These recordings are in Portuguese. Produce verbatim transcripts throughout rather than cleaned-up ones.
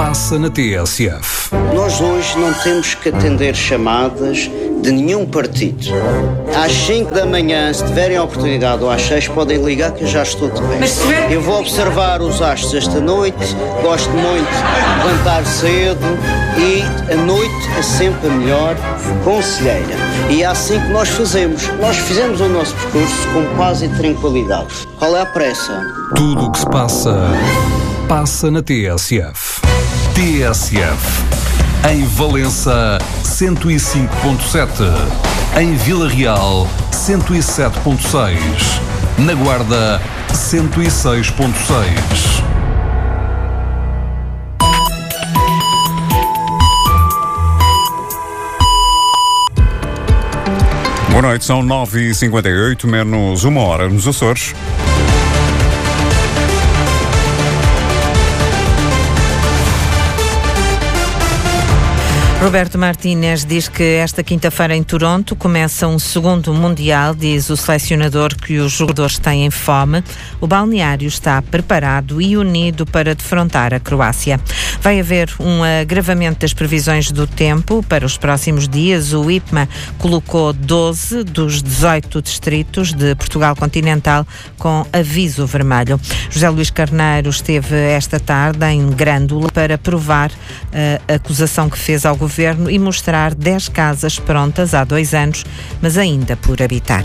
passa na T S F. Nós hoje não temos que atender chamadas de nenhum partido. Às cinco da manhã, se tiverem a oportunidade, ou às seis, podem ligar que eu já estou de pé. Eu vou observar os astros esta noite, gosto muito de levantar cedo e a noite é sempre a melhor conselheira. E é assim que nós fazemos. Nós fizemos o nosso percurso com paz e tranquilidade. Qual é a pressa? Tudo o que se passa, passa na T S F. T S F. Em Valença, cento e cinco ponto sete. Em Vila Real, cento e sete ponto seis. Na Guarda, cento e seis ponto seis. Boa noite, são nove e cinquenta e oito, menos uma hora nos Açores. Roberto Martínez diz que esta quinta-feira em Toronto começa um segundo Mundial. Diz o selecionador que os jogadores têm fome. O balneário está preparado e unido para defrontar a Croácia. Vai haver um agravamento das previsões do tempo para os próximos dias. O I P M A colocou doze dos dezoito distritos de Portugal continental com aviso vermelho. José Luís Carneiro esteve esta tarde em Grândola para provar a acusação que fez ao governo e mostrar dez casas prontas há dois anos, mas ainda por habitar.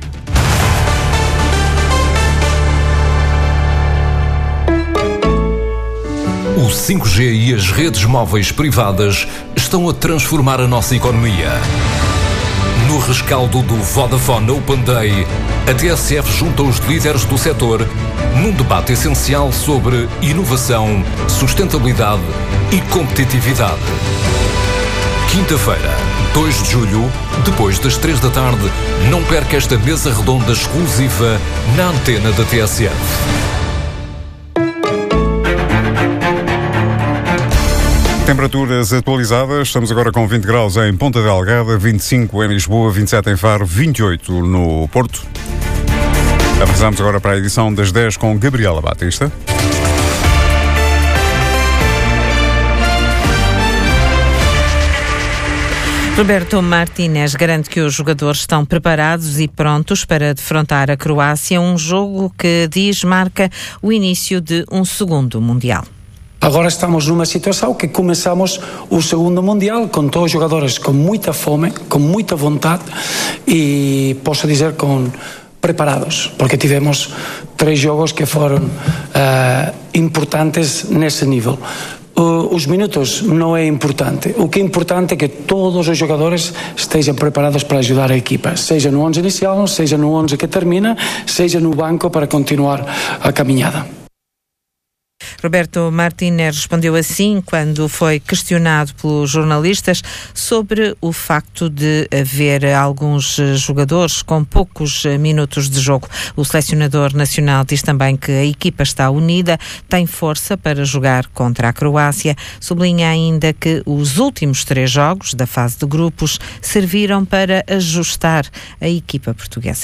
O cinco G e as redes móveis privadas estão a transformar a nossa economia. No rescaldo do Vodafone Open Day, a T S F junta os líderes do setor num debate essencial sobre inovação, sustentabilidade e competitividade. Quinta-feira, dois de julho, depois das três da tarde, não perca esta mesa redonda exclusiva na antena da T S F. Temperaturas atualizadas, estamos agora com vinte graus em Ponta Delgada, vinte e cinco em Lisboa, vinte e sete em Faro, vinte e oito no Porto. Avançamos agora para a edição das dez com Gabriela Batista. Roberto Martínez garante que os jogadores estão preparados e prontos para defrontar a Croácia, um jogo que, diz, marca o início de um segundo Mundial. Agora estamos numa situação que começamos o segundo Mundial com todos os jogadores com muita fome, com muita vontade e, posso dizer, com preparados, porque tivemos três jogos que foram uh, importantes nesse nível. Uh, os minutos não é importante. O que é importante é que todos os jogadores estejam preparados para ajudar a equipa, seja no onze inicial, seja no onze que termina, seja no banco para continuar a caminhada. Roberto Martínez respondeu assim quando foi questionado pelos jornalistas sobre o facto de haver alguns jogadores com poucos minutos de jogo. O selecionador nacional diz também que a equipa está unida, tem força para jogar contra a Croácia. Sublinha ainda que os últimos três jogos da fase de grupos serviram para ajustar a equipa portuguesa.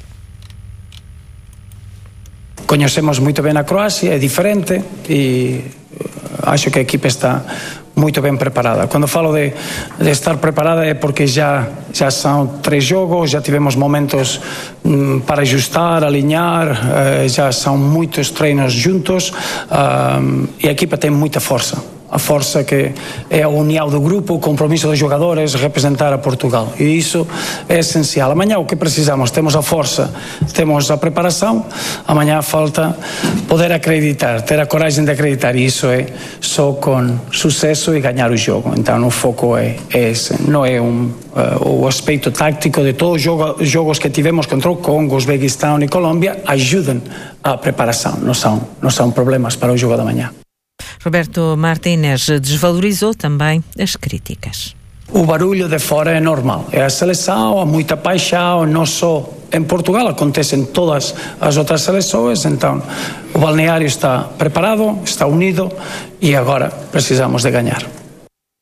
Conhecemos muito bem a Croácia, é diferente e acho que a equipa está muito bem preparada. Quando falo de, de estar preparada é porque já, já são três jogos, já tivemos momentos hum, para ajustar, alinhar, uh, já são muitos treinos juntos um, e a equipa tem muita força. A força que é a união do grupo, o compromisso dos jogadores, representar a Portugal. E isso é essencial. Amanhã o que precisamos? Temos a força, temos a preparação, amanhã falta poder acreditar, ter a coragem de acreditar. E isso é só com sucesso e ganhar o jogo. Então o foco é, é esse. Não é um, uh, o aspecto tático de todos os jogo, jogos que tivemos contra o Congo, Uzbequistão e Colômbia ajudam à preparação. Não são, não são problemas para o jogo da manhã. Roberto Martínez desvalorizou também as críticas. O barulho de fora é normal. É a seleção, há muita paixão, não só em Portugal, acontece em todas as outras seleções. Então, o balneário está preparado, está unido e agora precisamos de ganhar.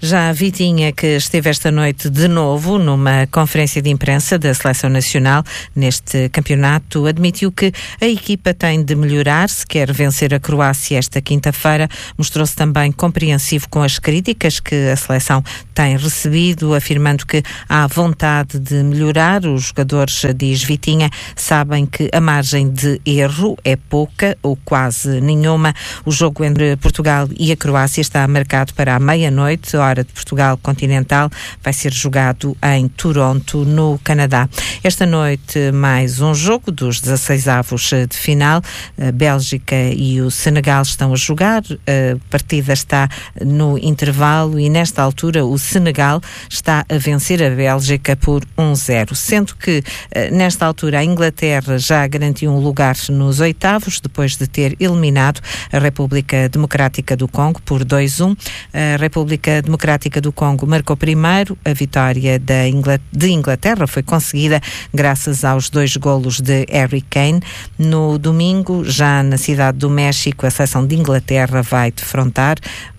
Já a Vitinha, que esteve esta noite de novo numa conferência de imprensa da Seleção Nacional neste campeonato, admitiu que a equipa tem de melhorar se quer vencer a Croácia esta quinta-feira. Mostrou-se também compreensivo com as críticas que a seleção tem recebido, afirmando que há vontade de melhorar. Os jogadores, diz Vitinha, sabem que a margem de erro é pouca ou quase nenhuma. O jogo entre Portugal e a Croácia está marcado para a meia-noite, hora de Portugal continental. Vai ser jogado em Toronto, no Canadá. Esta noite, mais um jogo dos dezasseis avos de final. A Bélgica e o Senegal estão a jogar. A partida está no intervalo e, nesta altura, o Senegal está a vencer a Bélgica por um zero. Sendo que, nesta altura, a Inglaterra já garantiu um lugar nos oitavos, depois de ter eliminado a República Democrática do Congo por dois a um. A República Democrática do Congo marcou primeiro. A vitória da Ingl- de Inglaterra foi conseguida graças aos dois golos de Harry Kane. No domingo, já na cidade do México, a seleção de Inglaterra vai defrontar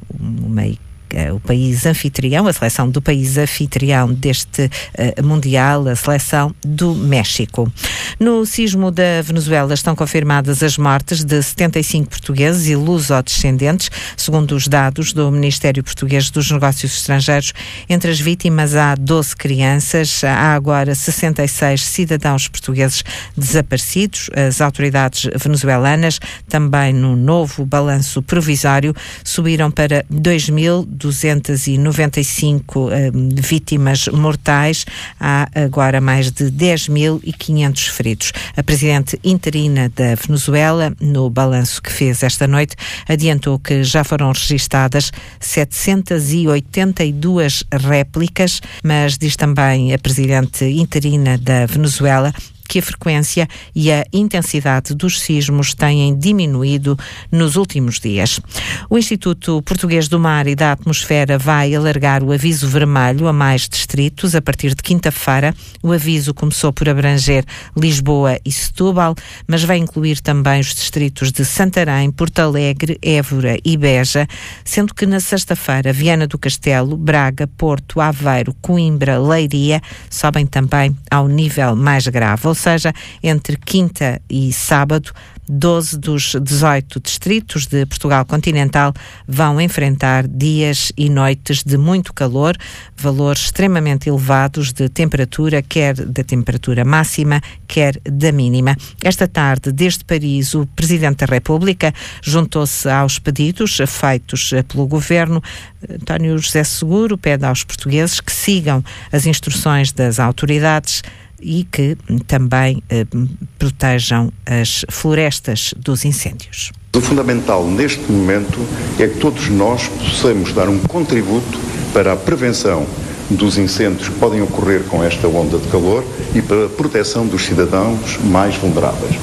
uma o país anfitrião, a seleção do país anfitrião deste uh, Mundial, a seleção do México. No sismo da Venezuela estão confirmadas as mortes de setenta e cinco portugueses e luso-descendentes, segundo os dados do Ministério Português dos Negócios Estrangeiros. Entre as vítimas há doze crianças, há agora sessenta e seis cidadãos portugueses desaparecidos. As autoridades venezuelanas, também no novo balanço provisório, subiram para dois mil duzentas e noventa e cinco um, vítimas mortais. Há agora mais de dez mil e quinhentos feridos. A presidente interina da Venezuela, no balanço que fez esta noite, adiantou que já foram registadas setecentas e oitenta e duas réplicas, mas diz também a presidente interina da Venezuela que a frequência e a intensidade dos sismos têm diminuído nos últimos dias. O Instituto Português do Mar e da Atmosfera vai alargar o aviso vermelho a mais distritos a partir de quinta-feira. O aviso começou por abranger Lisboa e Setúbal, mas vai incluir também os distritos de Santarém, Porto Alegre, Évora e Beja, sendo que na sexta-feira Viana do Castelo, Braga, Porto, Aveiro, Coimbra, Leiria sobem também ao nível mais grave. Ou seja, entre quinta e sábado, doze dos dezoito distritos de Portugal continental vão enfrentar dias e noites de muito calor, valores extremamente elevados de temperatura, quer da temperatura máxima, quer da mínima. Esta tarde, desde Paris, o Presidente da República juntou-se aos pedidos feitos pelo Governo. António José Seguro pede aos portugueses que sigam as instruções das autoridades e que também eh, protejam as florestas dos incêndios. O fundamental neste momento é que todos nós possamos dar um contributo para a prevenção dos incêndios que podem ocorrer com esta onda de calor e para a proteção dos cidadãos mais vulneráveis.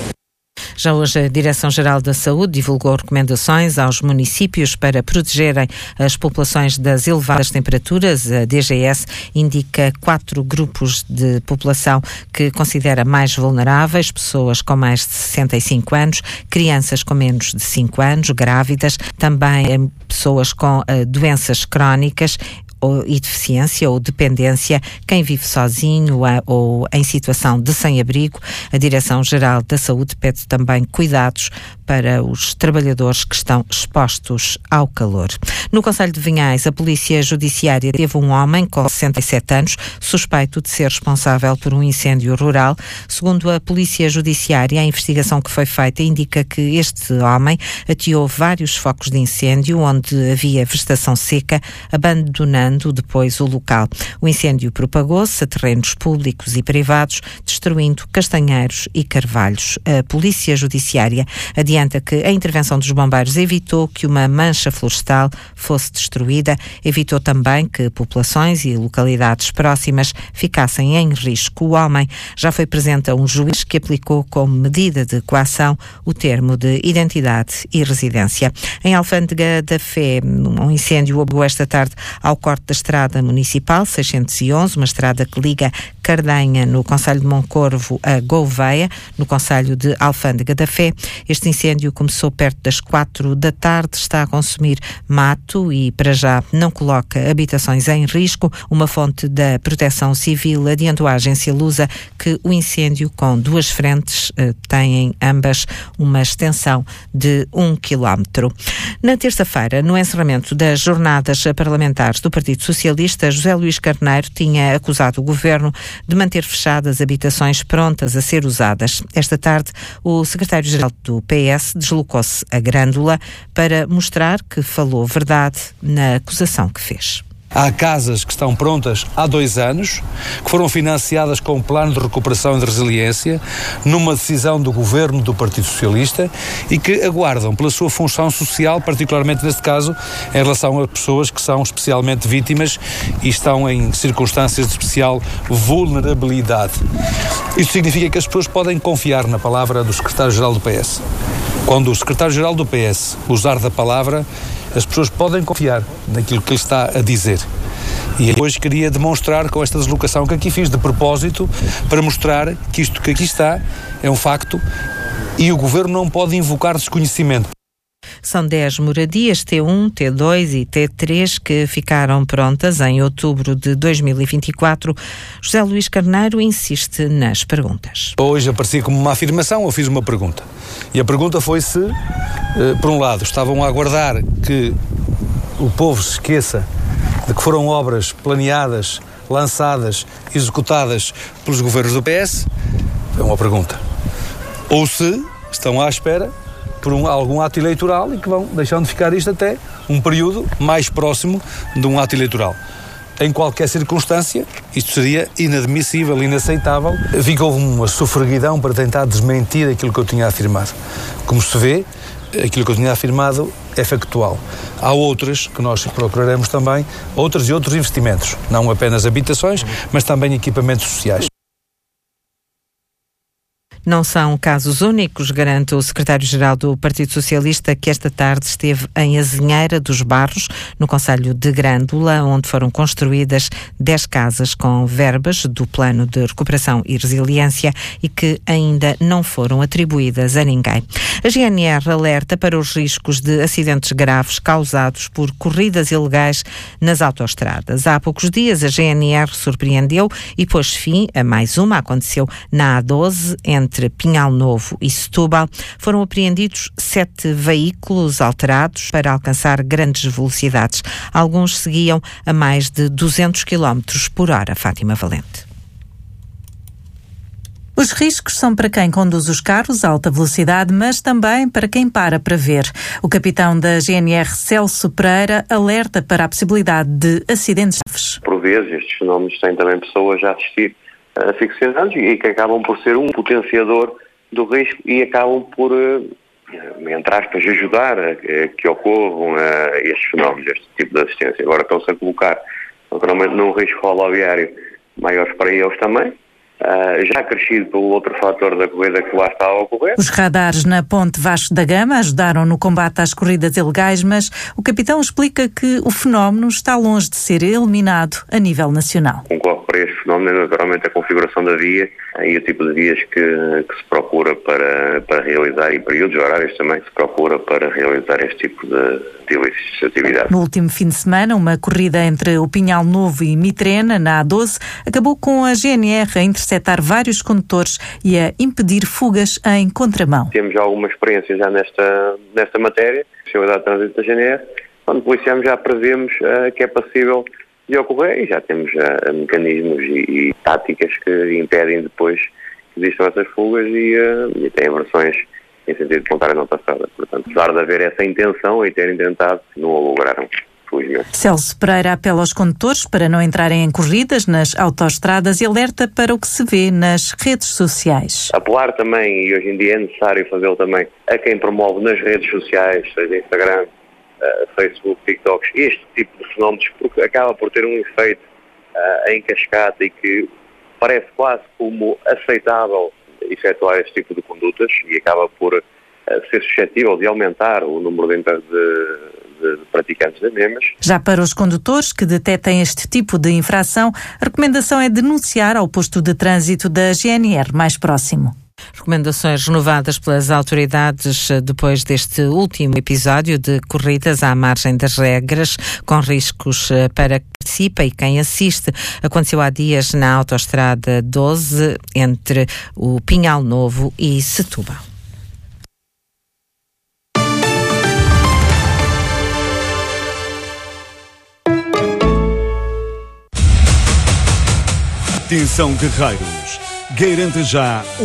Já hoje a Direção-Geral da Saúde divulgou recomendações aos municípios para protegerem as populações das elevadas temperaturas. A D G S indica quatro grupos de população que considera mais vulneráveis: pessoas com mais de sessenta e cinco anos, crianças com menos de cinco anos, grávidas, também pessoas com uh, doenças crónicas ou, e deficiência ou dependência, quem vive sozinho a, ou em situação de sem-abrigo. A Direção-Geral da Saúde pede também cuidados para os trabalhadores que estão expostos ao calor. No Concelho de Vinhais, a Polícia Judiciária teve um homem com sessenta e sete anos suspeito de ser responsável por um incêndio rural. Segundo a Polícia Judiciária, a investigação que foi feita indica que este homem ateou vários focos de incêndio onde havia vegetação seca, abandonando depois o local. O incêndio propagou-se a terrenos públicos e privados, destruindo castanheiros e carvalhos. A Polícia Judiciária adianta que a intervenção dos bombeiros evitou que uma mancha florestal fosse destruída, evitou também que populações e localidades próximas ficassem em risco. O homem já foi presente a um juiz que aplicou como medida de coação o termo de identidade e residência. Em Alfândega da Fé, um incêndio obrigou esta tarde ao corte corte da estrada municipal seiscentos e onze, uma estrada que liga Cardanha, no concelho de Moncorvo, a Gouveia, no concelho de Alfândega da Fé. Este incêndio começou perto das quatro da tarde, está a consumir mato e, para já, não coloca habitações em risco. Uma fonte da Proteção Civil adiantou à agência Lusa que o incêndio, com duas frentes, tem ambas uma extensão de um quilómetro. Na terça-feira, no encerramento das jornadas parlamentares do Partido Socialista, José Luís Carneiro tinha acusado o governo de manter fechadas habitações prontas a ser usadas. Esta tarde, o secretário-geral do P S deslocou-se a Grândola para mostrar que falou verdade na acusação que fez. Há casas que estão prontas há dois anos, que foram financiadas com o Plano de Recuperação e de Resiliência, numa decisão do Governo do Partido Socialista, e que aguardam pela sua função social, particularmente neste caso, em relação a pessoas que são especialmente vítimas e estão em circunstâncias de especial vulnerabilidade. Isso significa que as pessoas podem confiar na palavra do secretário-geral do P S. Quando o secretário-geral do P S usar da palavra, as pessoas podem confiar naquilo que ele está a dizer. E hoje queria demonstrar com esta deslocação que aqui fiz de propósito para mostrar que isto que aqui está é um facto e o Governo não pode invocar desconhecimento. São dez moradias T um, T dois e T três que ficaram prontas em outubro de dois mil e vinte e quatro. José Luís Carneiro insiste nas perguntas. Hoje aparecia como uma afirmação, eu fiz uma pergunta. E a pergunta foi se, eh, por um lado, estavam a aguardar que o povo se esqueça de que foram obras planeadas, lançadas, executadas pelos governos do P S. É uma pergunta. Ou se estão à espera por um, algum ato eleitoral e que vão deixando de ficar isto até um período mais próximo de um ato eleitoral. Em qualquer circunstância, isto seria inadmissível, inaceitável. Vi que houve uma sofreguidão para tentar desmentir aquilo que eu tinha afirmado. Como se vê, aquilo que eu tinha afirmado é factual. Há outras que nós procuraremos também, outros e outros investimentos, não apenas habitações, mas também equipamentos sociais. Não são casos únicos, garante o secretário-geral do Partido Socialista, que esta tarde esteve em Azinheira dos Barros, no concelho de Grândola, onde foram construídas dez casas com verbas do Plano de Recuperação e Resiliência e que ainda não foram atribuídas a ninguém. A G N R alerta para os riscos de acidentes graves causados por corridas ilegais nas autoestradas. Há poucos dias a G N R surpreendeu e pôs fim a mais uma. Aconteceu na A doze, entre entre Pinhal Novo e Setúbal. Foram apreendidos sete veículos alterados para alcançar grandes velocidades. Alguns seguiam a mais de duzentos quilómetros por hora. Fátima Valente. Os riscos são para quem conduz os carros a alta velocidade, mas também para quem para para ver. O capitão da G N R, Celso Pereira, alerta para a possibilidade de acidentes graves. Por vezes, estes fenómenos têm também pessoas a assistir asfixiados e que acabam por ser um potenciador do risco e acabam por, entre aspas, ajudar a que ocorram estes fenómenos, este tipo de assistência. Agora estão-se a colocar, naturalmente, num risco rodoviário maiores para eles também, Uh, já acrescido pelo outro fator da corrida que lá está a ocorrer. Os radares na Ponte Vasco da Gama ajudaram no combate às corridas ilegais, mas o capitão explica que o fenómeno está longe de ser eliminado a nível nacional. Concorre para este fenómeno, naturalmente, a configuração da via e o tipo de vias que, que se procura para, para realizar, e períodos horários também que se procura para realizar este tipo de, de ilícitos, atividades. No último fim de semana, uma corrida entre o Pinhal Novo e Mitrena, na A doze, acabou com a G N R a interceptar vários condutores e a impedir fugas em contramão. Temos já alguma experiência já nesta, nesta matéria, especialidade de trânsito da G N R, quando policiamos já prevemos uh, que é passível de ocorrer e já temos uh, mecanismos e, e táticas que impedem depois que existam essas fugas e, uh, e até versões em sentido contrário na autostrada. Portanto, apesar de haver essa intenção e terem tentado, não o lograram. Celso Pereira apela aos condutores para não entrarem em corridas nas autoestradas e alerta para o que se vê nas redes sociais. Apelar também, e hoje em dia é necessário fazê-lo também, a quem promove nas redes sociais, seja Instagram, uh, Facebook, TikTok, este tipo de fenómenos, porque acaba por ter um efeito uh, em cascata e que parece quase como aceitável efetuar este tipo de condutas e acaba por uh, ser suscetível de aumentar o número de, de de praticantes das mesmas. Já para os condutores que detectem este tipo de infração, a recomendação é denunciar ao posto de trânsito da G N R mais próximo. Recomendações renovadas pelas autoridades depois deste último episódio de corridas à margem das regras, com riscos para quem participa e quem assiste. Aconteceu há dias na Autostrada doze, entre o Pinhal Novo e Setúbal. Atenção, guerreiros, garanta já